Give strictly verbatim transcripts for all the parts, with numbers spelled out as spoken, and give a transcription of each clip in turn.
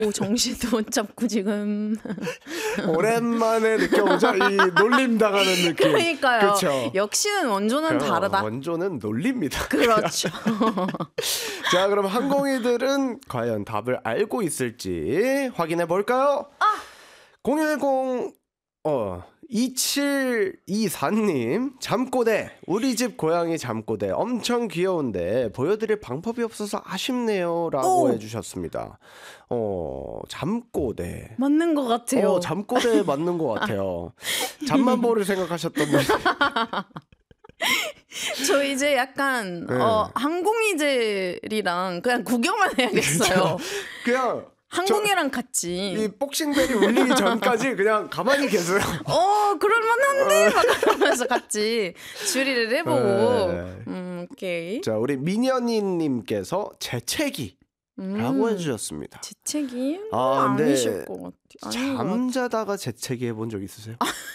오, 정신도 못 잡고 지금. 오랜만에 느껴보자 이 놀림 당하는 느낌. 그러니까요. 그쵸? 역시는 원조는 다르다. 원조는 놀립니다. 그렇죠. 자, 그럼 항공이들은 과연 답을 알고 있을지 확인해 볼까요? 아! 공일공 어 이칠이사님 잠꼬대 우리 집 고양이 잠꼬대 엄청 귀여운데 보여드릴 방법이 없어서 아쉽네요 라고 오. 해주셨습니다. 어 잠꼬대 맞는 것 같아요. 어, 잠꼬대 맞는 것 같아요. 잠만보를 생각하셨던 분이 저 이제 약간 네. 어, 항공이들이랑 그냥 구경만 해야겠어요. 그냥 항공이랑 같이 이 복싱벨이 울리기 전까지 그냥 가만히 계세요. 어 그럴만한데 막 그러면서 같이 줄이를 해보고 네. 음 오케이. 자 우리 민현이님께서 재채기 라고 음, 해주셨습니다. 재채기? 아, 근데 아니실 것 같아요. 잠자다가 재채기 해본 적 있으세요?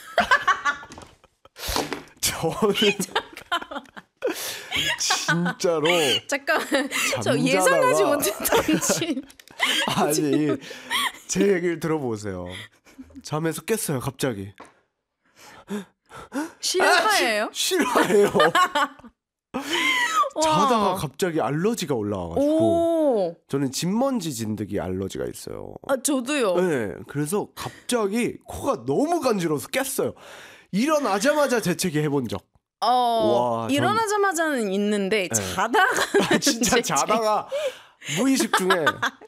저는 진짜로 잠깐만 저 예상하지 못했던 지 아니 제 얘기를 들어보세요. 잠에서 깼어요 갑자기. 실화예요? 아, 시, 실화예요. 자다가 갑자기 알러지가 올라와가지고 저는 진먼지 진드기 알러지가 있어요. 아 저도요. 네, 그래서 갑자기 코가 너무 간지러워서 깼어요. 일어나자마자 재채기 해본 적. 어 와, 일어나자마자는 전... 있는데 네. 자다가 아, 진짜 재채기. 자다가 무의식 중에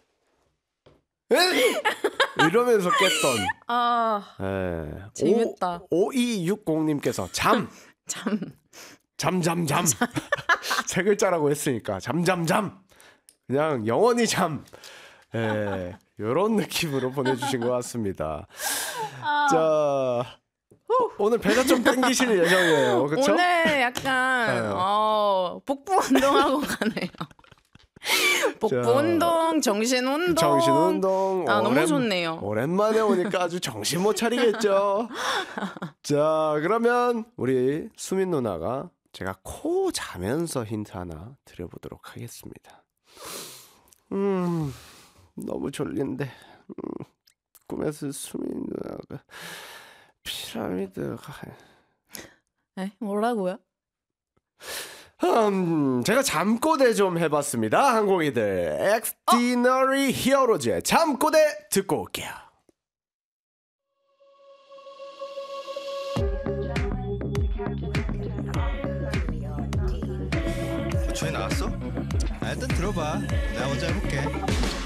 이러면서 깼던. 아 네. 재밌다. 오이육공님께서 잠. 잠. 잠잠잠 세 글자라고 했으니까 잠잠잠 그냥 영원히 잠 예, 이런 느낌으로 보내주신 것 같습니다. 아... 자 오늘 배가 좀 땡기실 예정이에요. 그렇죠? 오늘 약간 네. 어, 복부 운동하고 가네요. 복부 운동, 정신 운동. 정신 운동. 아 오랜, 너무 좋네요. 오랜만에 오니까 아주 정신 못 차리겠죠. 자 그러면 우리 수민 누나가 제가 코 자면서 힌트 하나 드려보도록 하겠습니다. 음 너무 졸린데 음, 꿈에서 수민 누나가 피라미드가 에? 뭐라고요? 음, 제가 잠꼬대 좀 해봤습니다. 항공이들 엑스티너리 어? 히어로즈의 잠꼬대 듣고 올게요. 주에 나왔어? 아, 일단 들어봐. 내가 먼저 해볼게.